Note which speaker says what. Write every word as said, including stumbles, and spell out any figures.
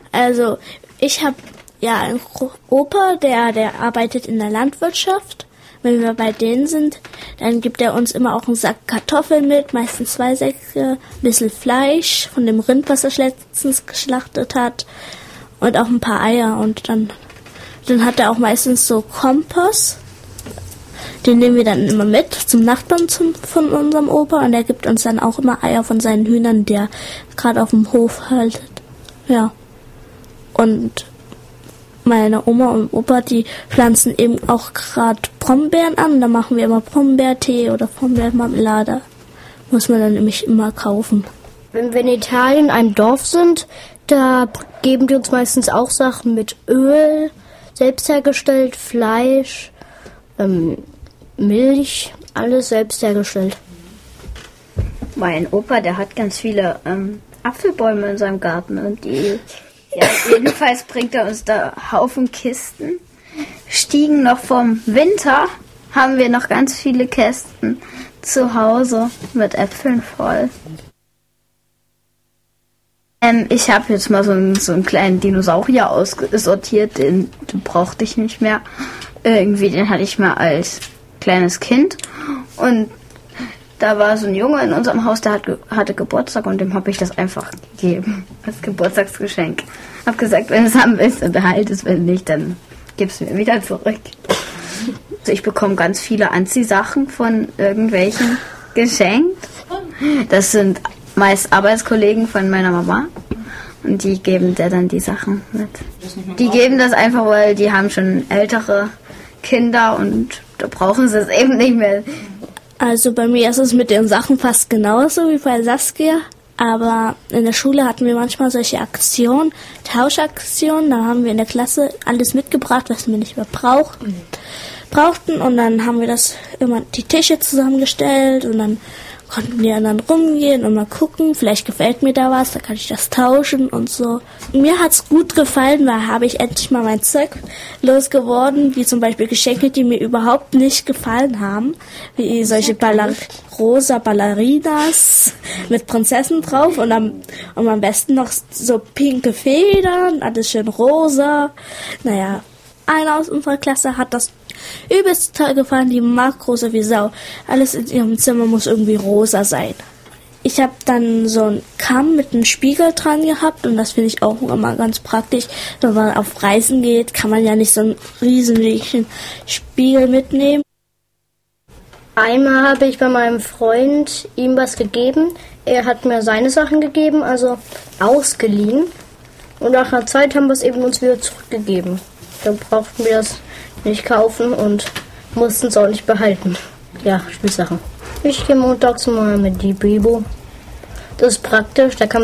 Speaker 1: Also ich habe ja einen Opa, der, der arbeitet in der Landwirtschaft. Wenn wir bei denen sind, dann gibt er uns immer auch einen Sack Kartoffeln mit, meistens zwei Säcke, ein bisschen Fleisch von dem Rind, was er letztens geschlachtet hat und auch ein paar Eier. Und dann, dann hat er auch meistens so Kompost. Den nehmen wir dann immer mit zum Nachbarn zum, von unserem Opa und der gibt uns dann auch immer Eier von seinen Hühnern, die er gerade auf dem Hof haltet. Ja. Und meine Oma und Opa, die pflanzen eben auch gerade Brombeeren an. Da machen wir immer Brombeertee oder Brombeermarmelade. Muss man dann nämlich immer kaufen.
Speaker 2: Wenn wir in Italien in einem Dorf sind, da geben die uns meistens auch Sachen mit Öl, selbst hergestellt, Fleisch, ähm, Milch, alles selbst hergestellt.
Speaker 3: Mein Opa, der hat ganz viele ähm, Apfelbäume in seinem Garten und die, ja, jedenfalls bringt er uns da Haufen Kisten. Stiegen noch vom Winter, haben wir noch ganz viele Kästen zu Hause mit Äpfeln voll. Ähm, ich habe jetzt mal so einen, so einen kleinen Dinosaurier aussortiert, den, den brauchte ich nicht mehr. Irgendwie, den hatte ich mal als kleines Kind und da war so ein Junge in unserem Haus, der hat, hatte Geburtstag und dem habe ich das einfach gegeben als Geburtstagsgeschenk. Hab gesagt, wenn du es haben willst, dann behalt es, wenn nicht, dann gib's mir wieder zurück. Also ich bekomme ganz viele Anziehsachen von irgendwelchen geschenkt. Das sind meist Arbeitskollegen von meiner Mama und die geben der dann die Sachen mit. Die geben das einfach, weil die haben schon ältere Kinder und da brauchen sie es eben nicht mehr.
Speaker 1: Also bei mir ist es mit den Sachen fast genauso wie bei Saskia. Aber in der Schule hatten wir manchmal solche Aktionen, Tauschaktionen. Da haben wir in der Klasse alles mitgebracht, was wir nicht mehr brauchten. brauchten. Und dann haben wir das immer die Tische zusammengestellt und dann konnten wir dann rumgehen und mal gucken, vielleicht gefällt mir da was, da kann ich das tauschen und so. Mir hat's gut gefallen, weil habe ich endlich mal mein Zeug losgeworden, wie zum Beispiel Geschenke, die mir überhaupt nicht gefallen haben, wie solche Baller rosa Ballerinas mit Prinzessin drauf und am, und am besten noch so pinke Federn, alles schön rosa. Naja, einer aus unserer Klasse hat das übelst toll gefallen, die mag rosa wie Sau. Alles in ihrem Zimmer muss irgendwie rosa sein. Ich habe dann so einen Kamm mit einem Spiegel dran gehabt und das finde ich auch immer ganz praktisch. Wenn man auf Reisen geht, kann man ja nicht so einen riesigen Spiegel mitnehmen.
Speaker 2: Einmal habe ich bei meinem Freund ihm was gegeben. Er hat mir seine Sachen gegeben, also ausgeliehen. Und nach einer Zeit haben wir es eben uns wieder zurückgegeben. Dann brauchten wir das nicht kaufen und mussten es auch nicht behalten. Ja, Spielsachen. Ich gehe montags mal mit die Bibo. Das ist praktisch, da kann